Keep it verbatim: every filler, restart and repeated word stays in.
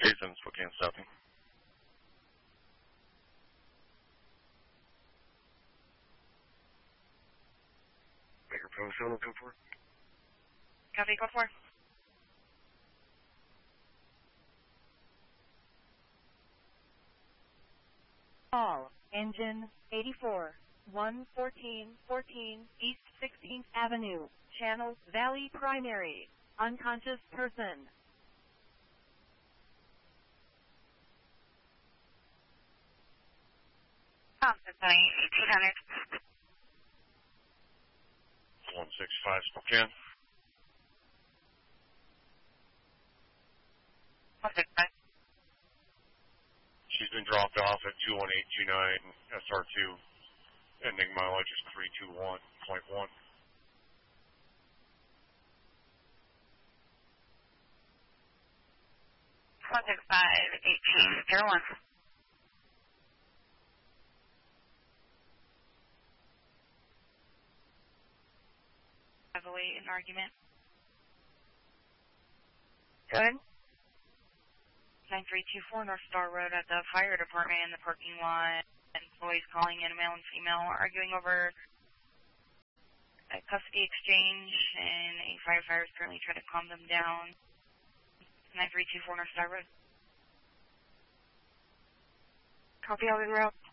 Jason's Spokane stopping. Microphone seven, go for it. Copy, go for it. All engine eighty-four, one fourteen fourteen East sixteenth Avenue, Channel Valley Primary, unconscious person. Constantly, eighteen hundred. one six five Spokane. one six five. She's been dropped off at two one eight two nine S R two, ending mileage is three two one point one. one six five, eighteen zero one. Heavily in argument. Good. nine three two four North Star Road at the fire department in the parking lot. Employees calling in, a male and female, arguing over a custody exchange, and a firefighter is currently trying to calm them down. nine three two four North Star Road. Copy, I'll be route.